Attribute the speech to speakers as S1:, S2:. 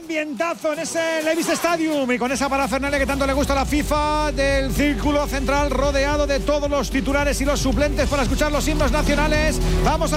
S1: ambientazo en ese Levi's Stadium y con esa parafernalia que tanto le gusta a la FIFA, del círculo central rodeado de todos los titulares y los suplentes para escuchar los himnos nacionales. Vamos a